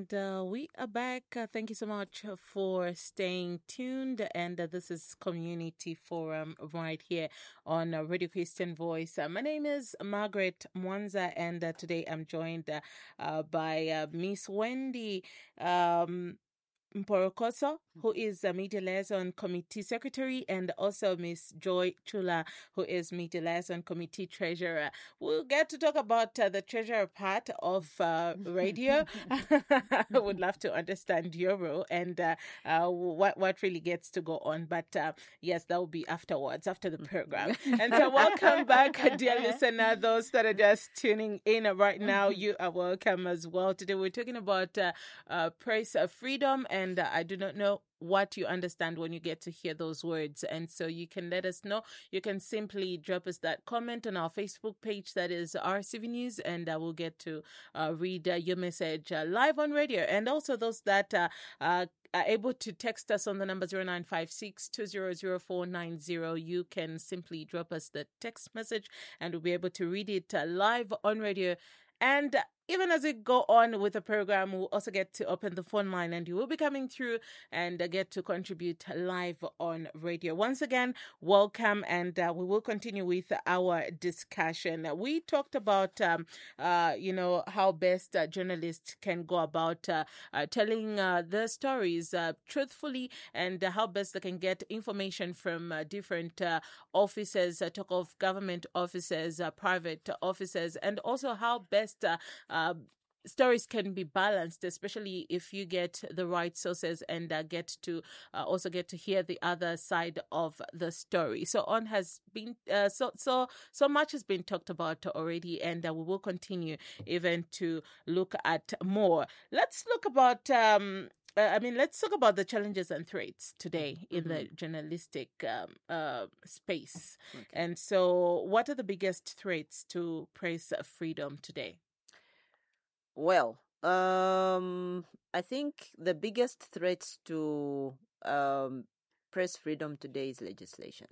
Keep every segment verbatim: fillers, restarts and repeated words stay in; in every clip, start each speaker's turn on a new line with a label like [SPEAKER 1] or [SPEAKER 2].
[SPEAKER 1] And uh, we are back. Uh, thank you so much for staying tuned. And uh, this is Community Forum right here on uh, Radio Christian Voice. Uh, my name is Margaret Mwanza, and uh, today I'm joined uh, uh, by uh, Miss Wendy um, Mporokoso, who is a Media Liaison Committee Secretary, and also Miss Joy Chula, who is Media Liaison Committee Treasurer. We'll get to talk about uh, the treasurer part of uh, radio. I would love to understand your role and uh, uh, what, what really gets to go on. But uh, yes, that will be afterwards, after the program. And so welcome back, dear listener. Those that are just tuning in right now, you are welcome as well. Today we're talking about uh, uh, press uh, freedom, and And uh, I do not know what you understand when you get to hear those words. And so you can let us know. You can simply drop us that comment on our Facebook page, that is R C V News, and I uh, will get to uh, read uh, your message uh, live on radio. And also those that uh, uh, are able to text us on the number zero nine five six, two zero zero four nine zero. You can simply drop us the text message and we'll be able to read it uh, live on radio. And even as we go on with the program, we'll also get to open the phone line and you will be coming through and uh, get to contribute live on radio. Once again, welcome, and uh, we will continue with our discussion. We talked about, um, uh, you know, how best uh, journalists can go about uh, uh, telling uh, their stories uh, truthfully, and uh, how best they can get information from uh, different uh, offices, uh, talk of government offices, uh, private offices, and also how best Uh, uh, stories can be balanced, especially if you get the right sources and uh, get to uh, also get to hear the other side of the story. So on has been uh, so so so much has been talked about already, and uh, we will continue even to look at more. Let's look about. Um, Uh, I mean, let's talk about the challenges and threats today in mm-hmm. the journalistic um, uh, space. Okay. And so, what are the biggest threats to press freedom today?
[SPEAKER 2] Well, um, I think the biggest threat to um, press freedom today is legislation.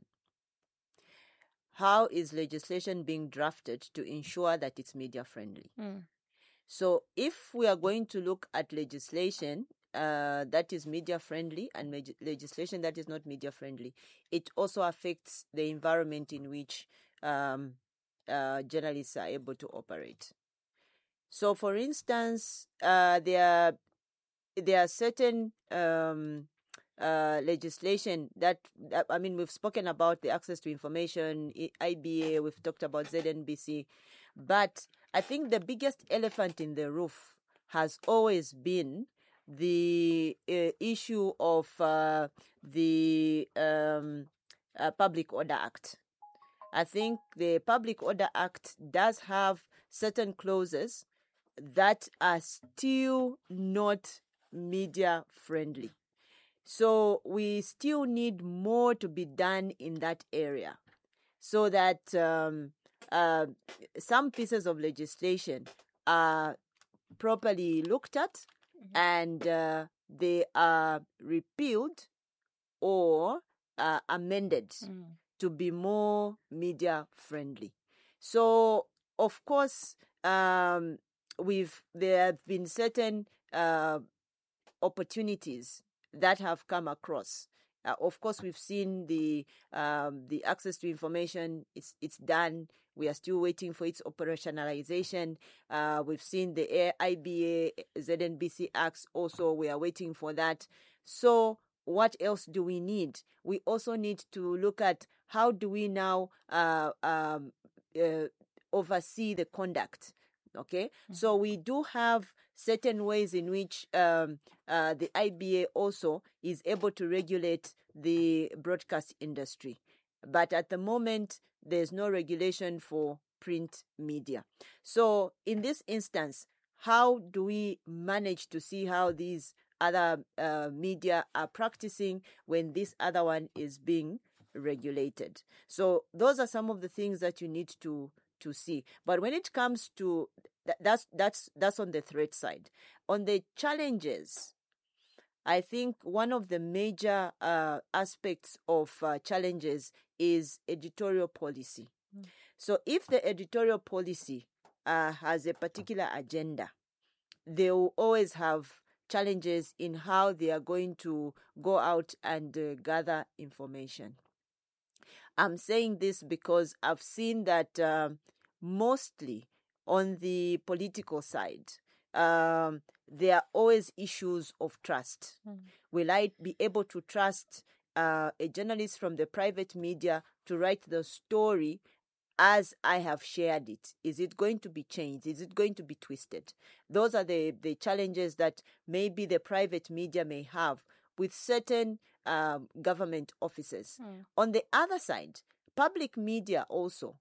[SPEAKER 2] How is legislation being drafted to ensure that it's media friendly? Mm. So if we are going to look at legislation uh, that is media friendly and me- legislation that is not media friendly, it also affects the environment in which um, uh, journalists are able to operate. So, for instance, uh, there are, there are certain um, uh, legislation that, that, I mean, we've spoken about the access to information, I B A, we've talked about Z N B C, but I think the biggest elephant in the roof has always been the uh, issue of uh, the um, uh, Public Order Act. I think the Public Order Act does have certain clauses that are still not media friendly. So we still need more to be done in that area, so that um, uh, some pieces of legislation are properly looked at mm-hmm. and uh, they are repealed or uh, amended mm. to be more media friendly. So, of course, um, we've there have been certain uh, opportunities that have come across. Uh, of course, we've seen the um, the access to information. It's it's done. We are still waiting for its operationalization. Uh, we've seen the I B A, Z N B C Acts. Also, we are waiting for that. So, what else do we need? We also need to look at how do we now uh, um, uh, oversee the conduct. Okay, mm-hmm. So we do have certain ways in which um, uh, the I B A also is able to regulate the broadcast industry. But at the moment, there's no regulation for print media. So in this instance, how do we manage to see how these other uh, media are practicing when this other one is being regulated? So those are some of the things that you need to to see. But when it comes to th- that's that's that's on the threat side. On the challenges, I think one of the major uh, aspects of uh, challenges is editorial policy. Mm. So if the editorial policy uh, has a particular agenda, they will always have challenges in how they are going to go out and uh, gather information. I'm saying this because I've seen that uh, mostly on the political side, um, there are always issues of trust. Mm. Will I be able to trust uh, a journalist from the private media to write the story as I have shared it? Is it going to be changed? Is it going to be twisted? Those are the, the challenges that maybe the private media may have with certain um, government officers. Mm. On the other side, public media also,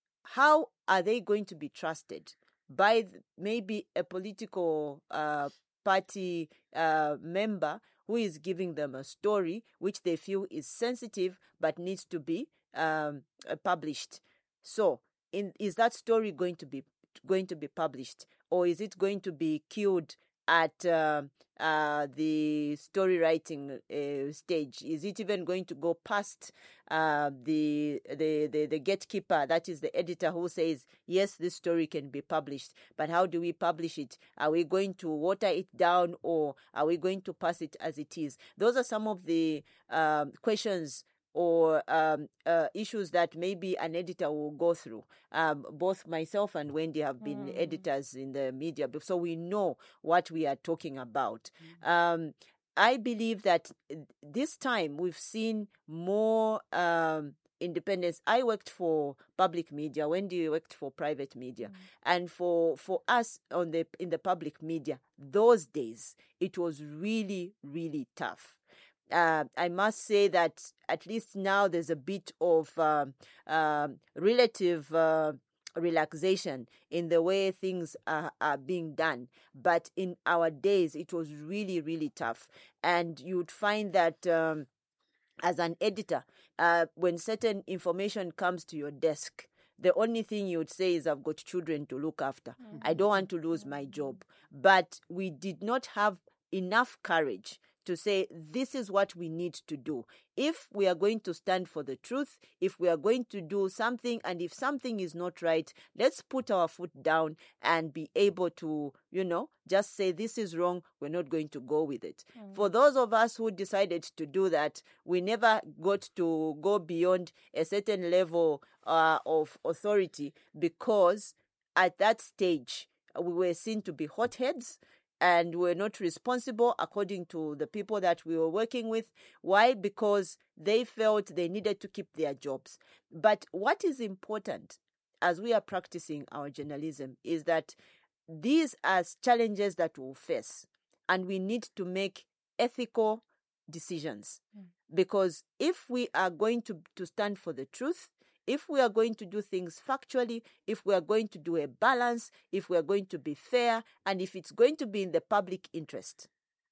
[SPEAKER 2] how are they going to be trusted by the, maybe a political uh, party uh, member who is giving them a story which they feel is sensitive but needs to be um, uh, published? So, in, is that story going to be going to be published, or is it going to be killed at uh, uh, the story writing uh, stage? Is it even going to go past uh, the, the the the gatekeeper, that is the editor, who says yes, this story can be published, but how do we publish it? Are we going to water it down, or are we going to pass it as it is? Those are some of the um, questions or um, uh, issues that maybe an editor will go through. Um, both myself and Wendy have been mm. editors in the media, so we know what we are talking about. Mm. Um, I believe that this time we've seen more um, independence. I worked for public media, Wendy worked for private media. Mm. And for, for us on the in the public media, those days, it was really, really tough. Uh, I must say that at least now there's a bit of uh, uh, relative uh, relaxation in the way things are, are being done. But in our days, it was really, really tough. And you'd find that um, as an editor, uh, when certain information comes to your desk, the only thing you would say is, I've got children to look after. Mm-hmm. I don't want to lose my job. But we did not have enough courage to say, this is what we need to do. If we are going to stand for the truth, if we are going to do something, and if something is not right, let's put our foot down and be able to, you know, just say, this is wrong, we're not going to go with it. Mm. For those of us who decided to do that, we never got to go beyond a certain level uh, of authority, because at that stage, we were seen to be hotheads, and we're not responsible according to the people that we were working with. Why? Because they felt they needed to keep their jobs. But what is important as we are practicing our journalism is that these are challenges that we'll face, and we need to make ethical decisions. Mm. Because if we are going to, to stand for the truth, if we are going to do things factually, if we are going to do a balance, if we are going to be fair, and if it's going to be in the public interest,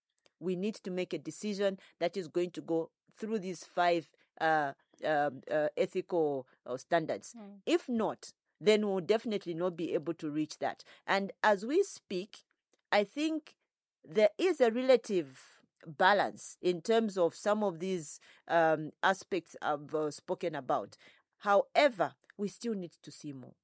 [SPEAKER 2] we need to make a decision that is going to go through these five uh, uh, uh, ethical uh, standards. Mm. If not, then we'll definitely not be able to reach that. And as we speak, I think there is a relative balance in terms of some of these um, aspects I've uh, spoken about. However, we still need to see more,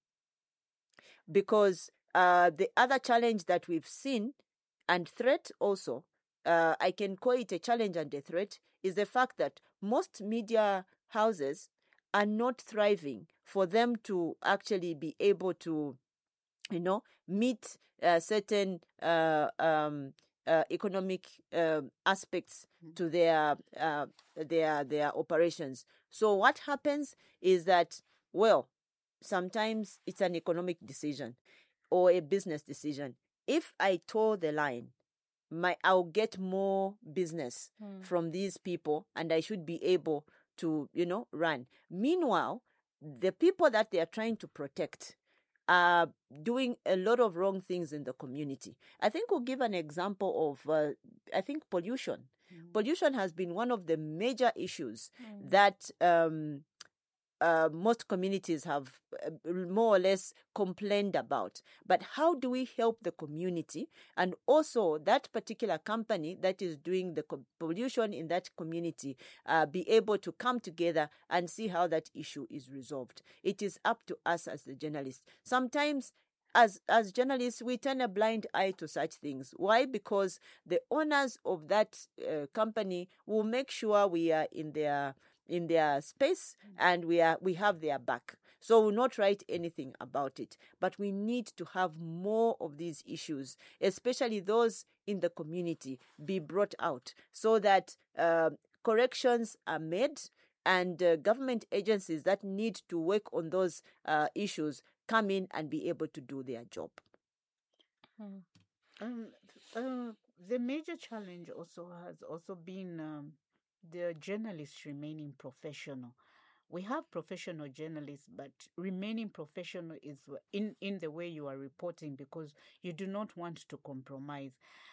[SPEAKER 2] because uh, the other challenge that we've seen, and threat also, uh, I can call it a challenge and a threat, is the fact that most media houses are not thriving for them to actually be able to, you know, meet uh, certain uh, um, uh, economic uh, aspects mm-hmm. to their uh, their their operations. So what happens is that, well, sometimes it's an economic decision or a business decision. If I toe the line, my I'll get more business mm. from these people, and I should be able to, you know, run. Meanwhile, the people that they are trying to protect are doing a lot of wrong things in the community. I think we'll give an example of, uh, I think, pollution. Mm. Pollution has been one of the major issues mm. that um, uh, most communities have uh, more or less complained about. But how do we help the community, and also that particular company that is doing the co- pollution in that community uh, be able to come together and see how that issue is resolved? It is up to us as the journalists. Sometimes as as journalists, we turn a blind eye to such things. Why? Because the owners of that uh, company will make sure we are in their in their space and we are we have their back. So we'll not write anything about it. But we need to have more of these issues, especially those in the community, be brought out so that uh, corrections are made, and uh, government agencies that need to work on those uh, issues come in and be able to do their job.
[SPEAKER 3] Hmm. Um, uh, the major challenge also has also been um, the journalists remaining professional. We have professional journalists, but remaining professional is in, in the way you are reporting, because you do not want to compromise.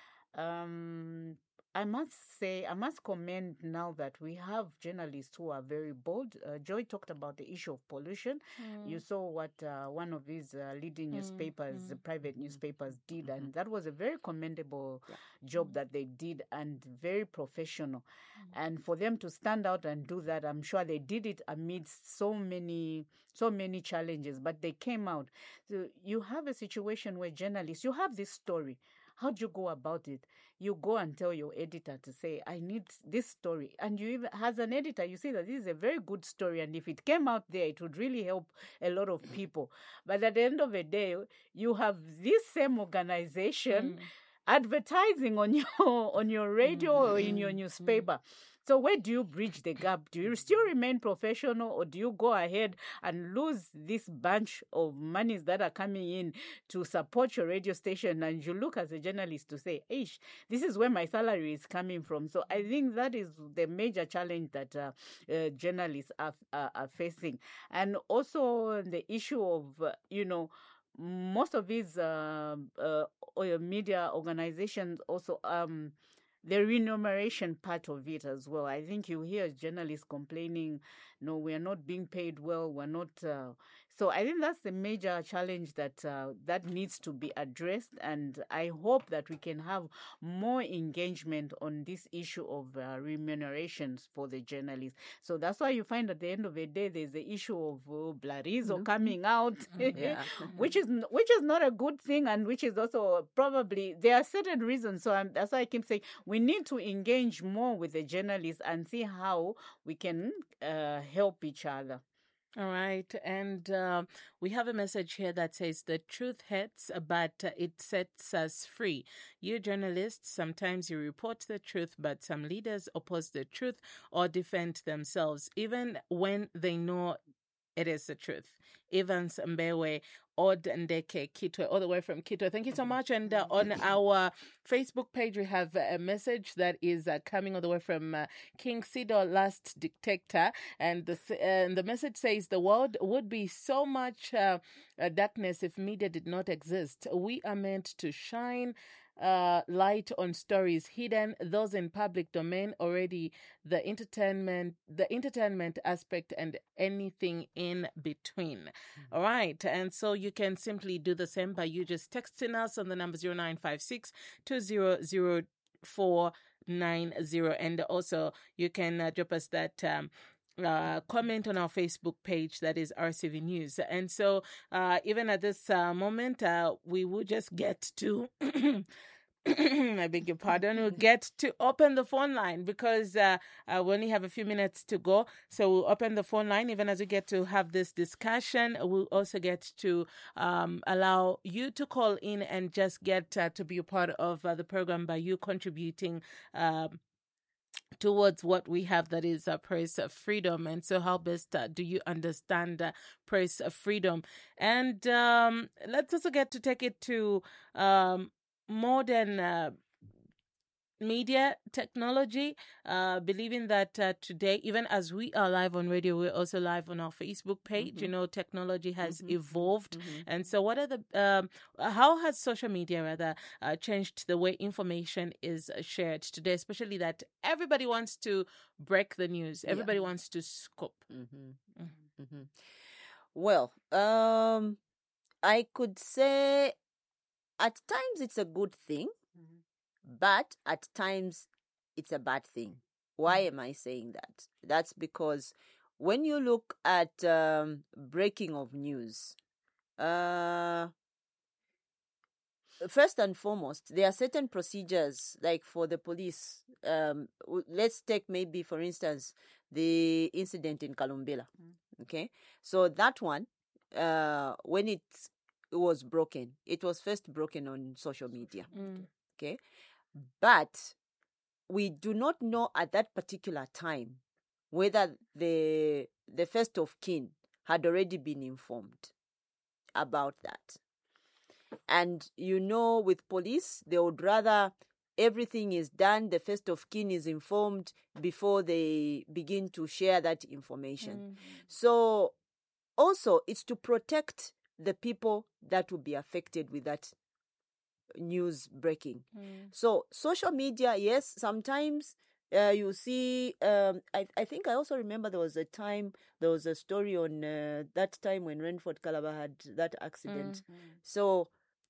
[SPEAKER 3] Um, I must say, I must commend now that we have journalists who are very bold. Uh, Joy talked about the issue of pollution.
[SPEAKER 1] Mm.
[SPEAKER 3] You saw what uh, one of these uh, leading newspapers,
[SPEAKER 1] mm.
[SPEAKER 3] the private newspapers, did,
[SPEAKER 2] Mhm.
[SPEAKER 3] and that was a very commendable
[SPEAKER 2] Yeah.
[SPEAKER 3] job that they did, and very professional. And for them to stand out and do that, I'm sure they did it amidst so many, so many challenges, but they came out. So you have a situation where journalists, you have this story. How do you go about it? You go and tell your editor to say, I need this story. And you even, as an editor, you see that this is a very good story. And if it came out there, it would really help a lot of people. But at the end of the day, you have this same organization
[SPEAKER 1] Mm.
[SPEAKER 3] advertising on your on your radio
[SPEAKER 1] Mm.
[SPEAKER 3] or in your
[SPEAKER 1] Mm.
[SPEAKER 3] newspaper. So where do you bridge the gap? Do you still remain professional, or do you go ahead and lose this bunch of monies that are coming in to support your radio station, and you look as a journalist to say, ish, this is where my salary is coming from? So I think that is the major challenge that uh, uh, journalists are, are, are facing. And also the issue of, uh, you know, most of these uh, uh, media organizations also, um, the remuneration part of it as well. I think you hear journalists complaining, no, we are not being paid well, we're not. Uh, so I think that's the major challenge that uh, that needs to be addressed, and I hope that we can have more engagement on this issue of uh, remunerations for the journalists. So that's why you find at the end of the day, there's the issue of uh, Blarizo
[SPEAKER 2] Mhm.
[SPEAKER 3] coming out,
[SPEAKER 2] Yeah.
[SPEAKER 3] which is which is not a good thing, and which is also probably, there are certain reasons. So I'm, that's why I keep saying we need to engage more with the journalists and see how we can uh, help each other.
[SPEAKER 1] All right. And uh, we have a message here that says the truth hurts, but uh, it sets us free. You journalists, sometimes you report the truth, but some leaders oppose the truth or defend themselves, even when they know it is the truth. Evans Mbewe, Od Ndeke, Kitwe, all the way from Kitwe. Thank you so much. And uh, on our Facebook page, we have a message that is uh, coming all the way from uh, King Sido, Last Dictator. And the, uh, and the message says, the world would be so much uh, uh, darkness if media did not exist. We are meant to shine uh, light on stories hidden, those in public domain already, the entertainment, the entertainment aspect, and anything in between. Mm-hmm. All right. And so you can simply do the same by you just texting us on the number zero nine five six two zero zero four nine zero. And also you can uh, drop us that um, Uh, comment on our Facebook page, that is R C V News. And so uh, even at this uh, moment, uh, we will just get to I beg your pardon, we'll get to open the phone line because uh, uh, we only have a few minutes to go. So we'll open the phone line. Even as we get to have this discussion, we'll also get to um, allow you to call in and just get uh, to be a part of uh, the program by you contributing uh, towards what we have, that is uh, press freedom. And so how best uh, do you understand uh, press freedom? And um, let's also get to take it to um, modern uh, media technology, uh, believing that uh, today, even as we are live on radio, we're also live on our Facebook page. Mm-hmm. You know, technology has mm-hmm. evolved. Mm-hmm. And so what are the, um, how has social media rather uh, changed the way information is shared today, especially that everybody wants to break the news. Everybody yeah. wants to scoop.
[SPEAKER 2] Mm-hmm. Mm-hmm. Mm-hmm. Well, um, I could say at times it's a good thing. Mm-hmm. But at times, it's a bad thing. Why am I saying that? That's because when you look at um, breaking of news, uh, first and foremost, there are certain procedures, like for the police. Um, w- let's take maybe, for instance, the incident in Kalumbila.
[SPEAKER 3] Mm.
[SPEAKER 2] Okay, so that one, uh, when it was broken, it was first broken on social media.
[SPEAKER 1] Mm.
[SPEAKER 2] Okay, but we do not know at that particular time whether the the first of kin had already been informed about that. And you know, with police, they would rather everything is done, the first of kin is informed before they begin to share that information.
[SPEAKER 1] Mm.
[SPEAKER 2] So also, it's to protect the people that will be affected with that news breaking.
[SPEAKER 1] Mm.
[SPEAKER 2] So social media, yes, sometimes uh, you see, um, I, I think I also remember there was a time, there was a story on uh, that time when Renford Calabar had that accident.
[SPEAKER 3] Mm.
[SPEAKER 2] So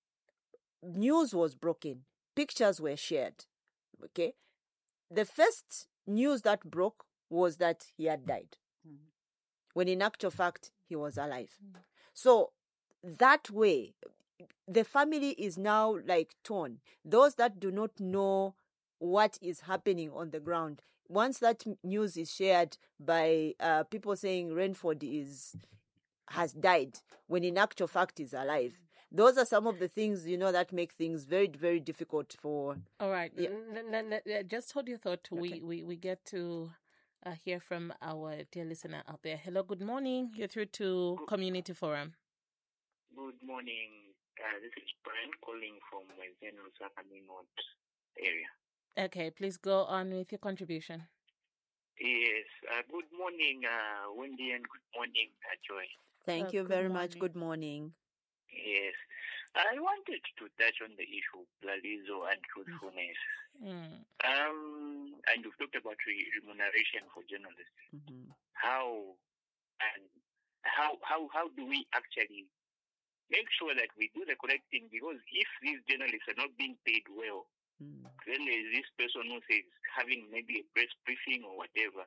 [SPEAKER 2] news was broken, pictures were shared. Okay, the first news that broke was that he had died,
[SPEAKER 3] Mm.
[SPEAKER 2] when in actual fact he was alive.
[SPEAKER 1] Mm.
[SPEAKER 2] So that way, the family is now like torn. Those that do not know what is happening on the ground, once that m- news is shared by uh, people saying Renford is has died, when in actual fact is alive, those are some of the things, you know, that make things very, very difficult for.
[SPEAKER 1] All right.
[SPEAKER 2] Yeah.
[SPEAKER 1] N- n- n- n- just hold your thought.
[SPEAKER 2] Okay.
[SPEAKER 1] We, we, we get to uh, hear from our dear listener out there. Hello, good morning. You're through to Community Forum.
[SPEAKER 4] Good morning. Uh, this is Brian calling from Western Lusaka North area.
[SPEAKER 1] Okay, please go on with your contribution.
[SPEAKER 4] Yes. Uh, good morning, uh, Wendy, and good morning, uh, Joy.
[SPEAKER 2] Thank
[SPEAKER 3] Uh,
[SPEAKER 2] you
[SPEAKER 3] good
[SPEAKER 2] very much.
[SPEAKER 3] morning.
[SPEAKER 2] Good morning.
[SPEAKER 4] Yes. I wanted to touch on the issue of pluralism and truthfulness.
[SPEAKER 1] Mm.
[SPEAKER 4] Um, and we've talked about re- remuneration for journalists.
[SPEAKER 2] Mhm.
[SPEAKER 4] How and how how how do we actually make sure that we do the correct thing? Because if these journalists are not being paid well,
[SPEAKER 2] Mm.
[SPEAKER 4] then there's this person who says having maybe a press briefing or whatever.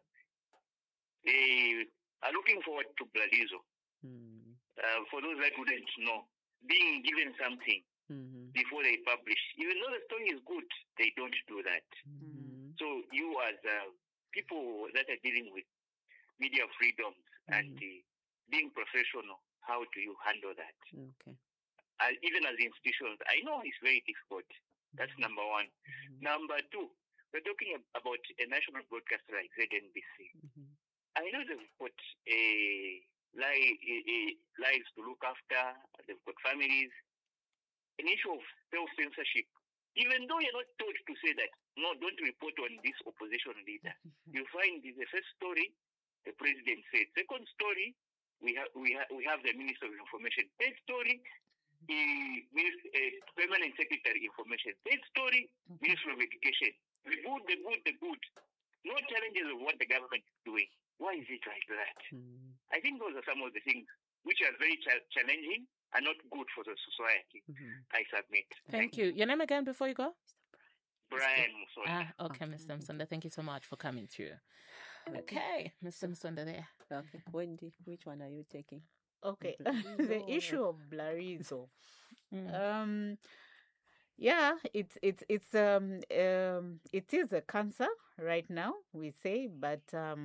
[SPEAKER 4] They are looking forward to pluralism.
[SPEAKER 2] Mm.
[SPEAKER 4] Uh, for those that wouldn't know, being given something
[SPEAKER 2] Mhm.
[SPEAKER 4] before they publish, even though the story is good, they don't do that.
[SPEAKER 2] Mhm.
[SPEAKER 4] So you, as uh, people that are dealing with media freedoms and uh, being professional, how do you handle that?
[SPEAKER 2] Okay.
[SPEAKER 4] Uh, even as institutions, I know it's very difficult. That's number one.
[SPEAKER 2] Mhm.
[SPEAKER 4] Number two, we're talking ab- about a national broadcaster like Z N B C.
[SPEAKER 2] Mhm.
[SPEAKER 4] I know they've got a, li- a, a lives to look after, they've got families. An issue of self-censorship, even though you're not told to say that, no, don't report on this opposition leader. You find the first story, the president said. Second story, we have we have we have the Minister of Information. Third story, the Minister, uh, Permanent Secretary Information. Third story, Minister of Education. The good, the good, the good. No challenges of what the government is doing. Why is it like that?
[SPEAKER 2] Mhm.
[SPEAKER 4] I think those are some of the things which are very cha- challenging and not good for the society.
[SPEAKER 2] Mhm.
[SPEAKER 4] I submit.
[SPEAKER 1] Thank you. Your name again before you go?
[SPEAKER 4] Brian Musonda.
[SPEAKER 1] Ah, okay, Mister Msonda. Thank you so much for coming through. Okay, Mister Msonda there.
[SPEAKER 2] Okay. Wendy, which one are you taking?
[SPEAKER 3] Okay,
[SPEAKER 2] Blarizo
[SPEAKER 3] the
[SPEAKER 2] or-
[SPEAKER 3] issue of Blarizo.
[SPEAKER 1] Mm.
[SPEAKER 3] Um, yeah, it's it's it's um um it is a cancer right now, we say, but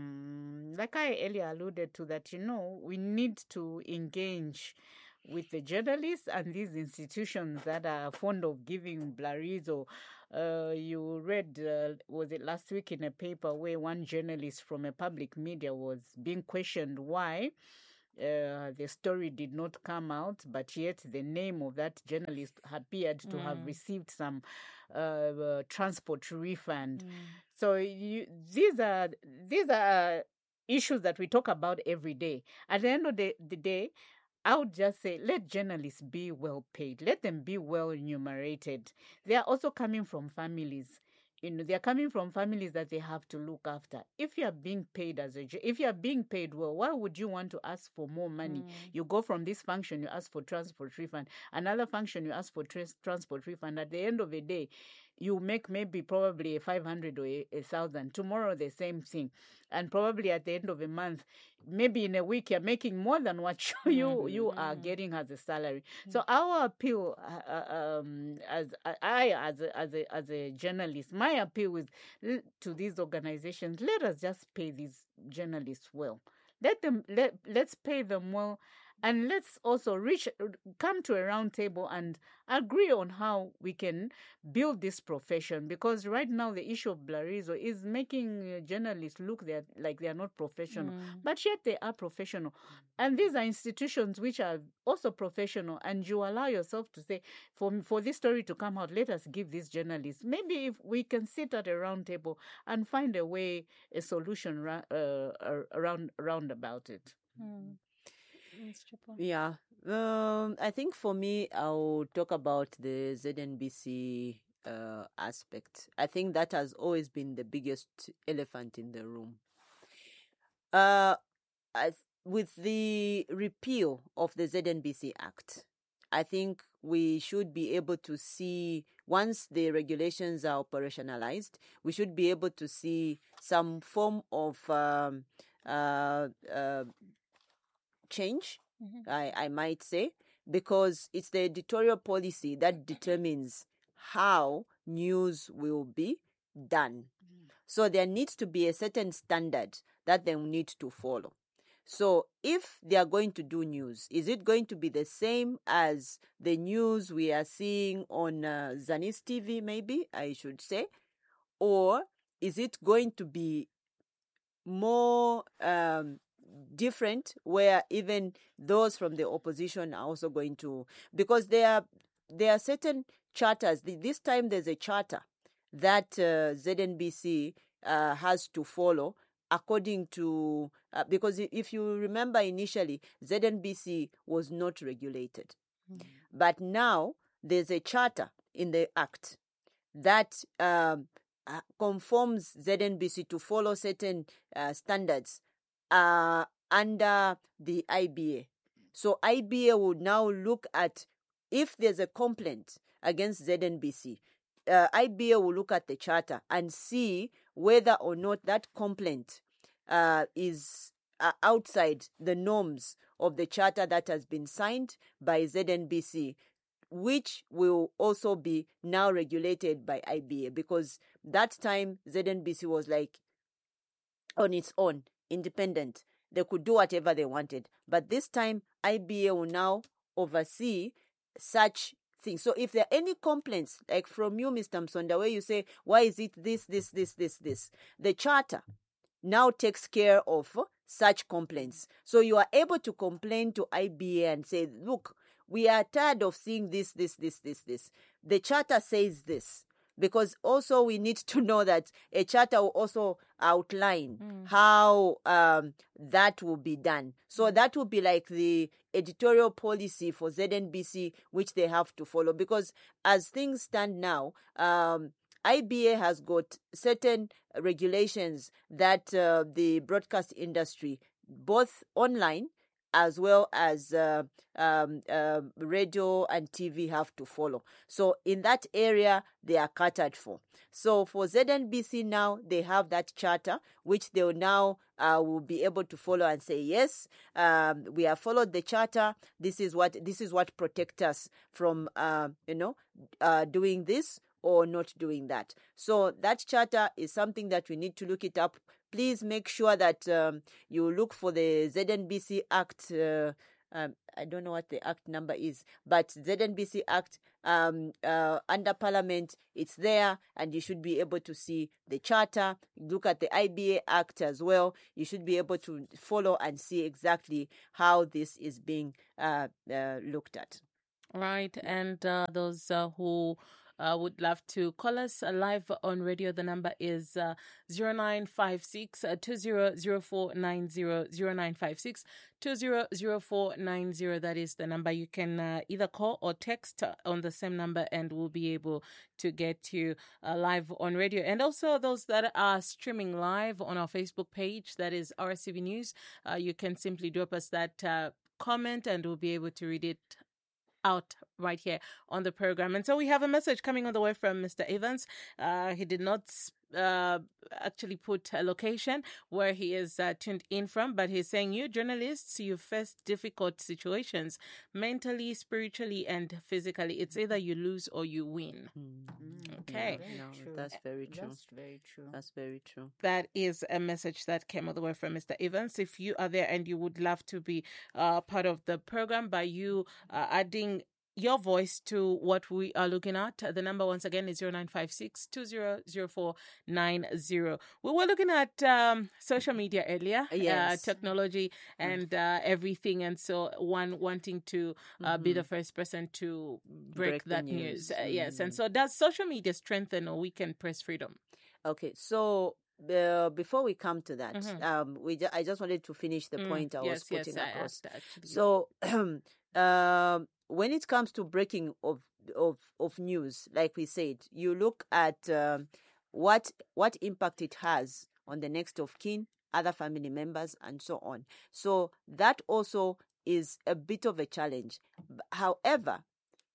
[SPEAKER 3] um like I earlier alluded to, that you know we need to engage with the journalists and these institutions that are fond of giving Blarizo. Uh, you read, uh, was it last week, in a paper where one journalist from a public media was being questioned why uh, the story did not come out, but yet the name of that journalist appeared to have
[SPEAKER 1] Mm.
[SPEAKER 3] received some uh, uh, transport refund.
[SPEAKER 1] Mm.
[SPEAKER 3] So you, these are these are issues that we talk about every day. At the end of the, the day, I would just say, let journalists be well paid. Let them be well remunerated. They are also coming from families. You know, they are coming from families that they have to look after. If you are being paid as a, if you are being paid well, why would you want to ask for more money?
[SPEAKER 1] Mm.
[SPEAKER 3] You go from this function, you ask for transport refund. Another function, you ask for trans- transport refund. At the end of the day, you make maybe probably a five hundred or a, a thousand. Tomorrow, the same thing. And probably at the end of a month, maybe in a week, you're making more than what you you, you are getting as a salary. So our appeal, uh, um, as I as a, as a as a journalist, my appeal is to these organizations: let us just pay these journalists well. Let them let let's pay them well, and let's also reach come to a round table and agree on how we can build this profession. Because right now the issue of Blarizo is making journalists look they're, like they are not professional, mm. but yet they are professional. And these are institutions which are also professional. And you allow yourself to say, for for this story to come out, let us give these journalists. Maybe if we can sit at a round table and find a way, a solution uh, around around about it. Mm.
[SPEAKER 2] Yeah, um, I think for me, I'll talk about the Z N B C uh, aspect. I think that has always been the biggest elephant in the room. Uh, I, with the repeal of the Z N B C Act, I think we should be able to see, once the regulations are operationalized, we should be able to see some form of um, uh, uh, change, mm-hmm. I, I might say, because it's the editorial policy that determines how news will be done. Mm-hmm. So there needs to be a certain standard that they need to follow. So if they are going to do news, is it going to be the same as the news we are seeing on uh, Zanis T V, maybe, I should say? Or is it going to be more um, different, where even those from the opposition are also going to, because there are there are certain charters. This time there's a charter that uh, Z N B C uh, has to follow according to uh, because if you remember initially, Z N B C was not regulated, mm-hmm. but now there's a charter in the act that um, uh, conforms Z N B C to follow certain uh, standards Uh, under the I B A. So I B A would now look at if there's a complaint against Z N B C. Uh, I B A will look at the charter and see whether or not that complaint uh, is uh, outside the norms of the charter that has been signed by Z N B C, which will also be now regulated by I B A, because that time Z N B C was like on its own, independent. They could do whatever they wanted. But this time, I B A will now oversee such things. So if there are any complaints, like from you, Mister Msonda, where you say, why is it this, this, this, this, this? The charter now takes care of such complaints. So you are able to complain to I B A and say, look, we are tired of seeing this, this, this, this, this. The charter says this. Because also we need to know that a charter will also outline mm. how um, that will be done. So that will be like the editorial policy for Z N B C, which they have to follow. Because as things stand now, um, I B A has got certain regulations that uh, the broadcast industry, both online as well as uh, um, uh, radio and T V, have to follow. So in that area, they are catered for. So for Z N B C now, they have that charter, which they will now uh, will be able to follow and say, yes, um, we have followed the charter. This is what this is what protects us from, uh, you know, uh, doing this or not doing that. So that charter is something that we need to look it up. Please make sure that um, you look for the Z N B C Act. Uh, um, I don't know what the Act number is, but Z N B C Act um, uh, under Parliament, it's there, and you should be able to see the charter. Look at the I B A Act as well. You should be able to follow and see exactly how this is being uh, uh, looked at.
[SPEAKER 1] Right, and uh, those uh, who Uh, would love to call us uh, live on radio. The number is uh, zero nine five six, two zero zero four nine zero, zero nine five six, two zero zero four nine zero. That is the number. You can uh, either call or text uh, on the same number, and we'll be able to get you uh, live on radio. And also those that are streaming live on our Facebook page, that is R S C V News, uh, you can simply drop us that uh, comment, and we'll be able to read it out right here on the program. And so we have a message coming all the way from Mister Evans. Uh, he did not uh, actually put a location where he is uh, tuned in from, but he's saying, you journalists, you face difficult situations mentally, spiritually, and physically. It's either you lose or you win.
[SPEAKER 2] Mm.
[SPEAKER 1] Okay.
[SPEAKER 2] No,
[SPEAKER 3] Very true.
[SPEAKER 2] that's very true.
[SPEAKER 3] That's very true.
[SPEAKER 2] That's very true.
[SPEAKER 1] That is a message that came all the way from Mister Evans. If you are there and you would love to be uh, part of the program by you uh, adding your voice to what we are looking at, the number once again is zero nine five six, two zero zero four nine zero. We were looking at um, social media earlier,
[SPEAKER 2] Yes.
[SPEAKER 1] uh, technology and uh, everything. And so one wanting to uh, be the first person to break,
[SPEAKER 2] Break the
[SPEAKER 1] that
[SPEAKER 2] news.
[SPEAKER 1] news. Uh, yes. And
[SPEAKER 2] Mhm.
[SPEAKER 1] so does social media strengthen or weaken press freedom?
[SPEAKER 2] Okay, so uh, before we come to that,
[SPEAKER 1] Mhm.
[SPEAKER 2] um, we ju- I just wanted to finish the
[SPEAKER 1] Mm,
[SPEAKER 2] point I was
[SPEAKER 1] yes,
[SPEAKER 2] putting
[SPEAKER 1] yes, I
[SPEAKER 2] across.
[SPEAKER 1] asked actually.
[SPEAKER 2] So, um, when it comes to breaking of of of news, like we said, you look at um, what what impact it has on the next of kin, other family members, and so on. So that also is a bit of a challenge. B- However,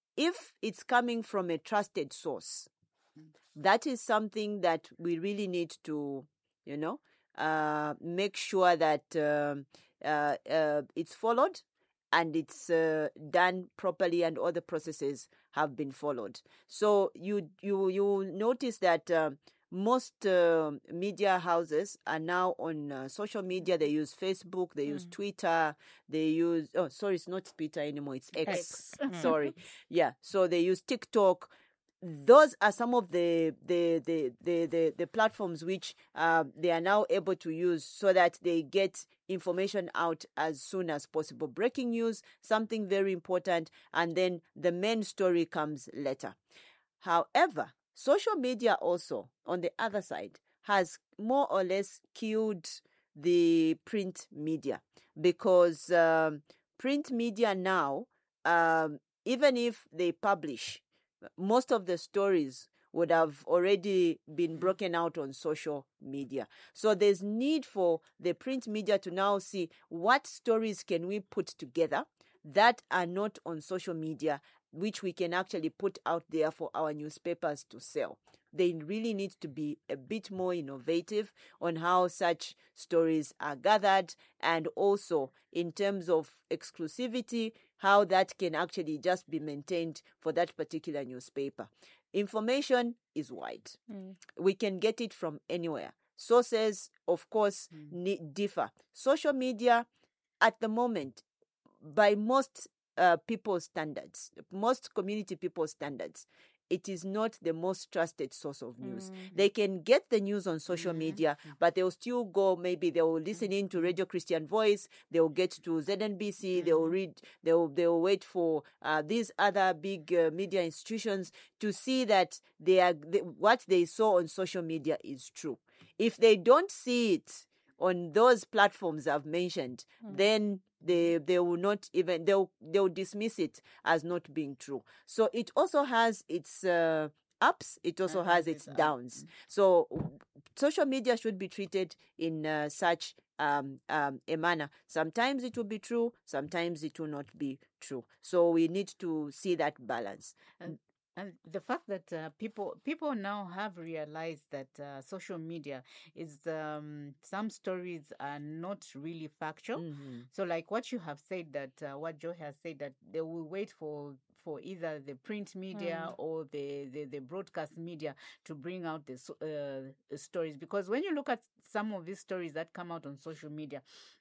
[SPEAKER 2] if it's coming from a trusted source, that is something that we really need to, you know, uh, make sure that um, uh, uh, it's followed and it's uh, done properly, and all the processes have been followed. So you you you notice that um most uh, media houses are now on uh, social media. They use Facebook, they use Twitter, they use oh sorry, it's not Twitter anymore, it's X.
[SPEAKER 1] X. Mm.
[SPEAKER 2] Sorry, yeah. So they use TikTok. Those are some of the the the the the, the platforms which uh, they are now able to use so that they get information out as soon as possible. Breaking news, something very important, and then the main story comes later. However, social media also, on the other side, has more or less killed the print media, because um, print media now, um, even if they publish, most of the stories would have already been broken out on social media. So there's need for the print media to now see what stories can we put together that are not on social media, which we can actually put out there for our newspapers to sell. They really need to be a bit more innovative on how such stories are gathered, and also in terms of exclusivity, how that can actually just be maintained for that particular newspaper. Information is wide.
[SPEAKER 1] Mm.
[SPEAKER 2] We can get it from anywhere. Sources, of course, ne- differ. Social media, at the moment, by most uh, people's standards, most community people's standards, it is not the most trusted source of news.
[SPEAKER 1] Mm.
[SPEAKER 2] They can get the news on social media, but they'll still go, maybe they will listen in to Radio Christian Voice, they'll get to Z N B C, they'll read, they'll, they'll wait for uh, these other big uh, media institutions to see that they are, they, what they saw on social media is true. If they don't see it on those platforms I've mentioned, then they they will not even they'll they'll dismiss it as not being true. So it also has its uh, ups, it also
[SPEAKER 3] And
[SPEAKER 2] has
[SPEAKER 3] has
[SPEAKER 2] its
[SPEAKER 3] its ups.
[SPEAKER 2] downs. So social media should be treated in uh, such um, um, a manner. Sometimes it will be true, sometimes it will not be true. So we need to see that balance.
[SPEAKER 3] And and the fact that uh, people people now have realized that uh, social media is um, some stories are not really factual.
[SPEAKER 2] Mhm.
[SPEAKER 3] So, like what you have said, that uh, what Joe has said, that they will wait for for either the print media or the, the the broadcast media to bring out the so- uh, stories. Because when you look at some of these stories that come out on social media,